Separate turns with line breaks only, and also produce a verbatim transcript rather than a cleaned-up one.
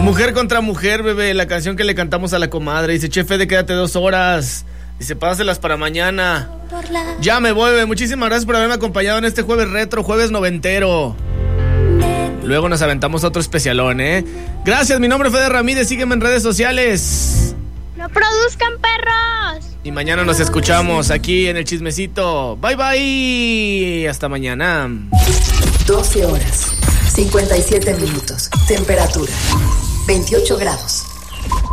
Mujer contra mujer, bebé, la canción que le cantamos a la comadre. Dice, Che Fede, quédate dos horas. Dice, pásaselas para mañana. Ya me voy, bebé. Muchísimas gracias por haberme acompañado en este jueves retro, jueves noventero. Luego nos aventamos otro especialón, ¿eh? Gracias, mi nombre es Fede Ramírez. Sígueme en redes sociales.
¡No produzcan, perros!
Y mañana nos escuchamos aquí en el chismecito. Bye, bye. Hasta mañana.
doce horas, cincuenta y siete minutos. Temperatura, veintiocho grados.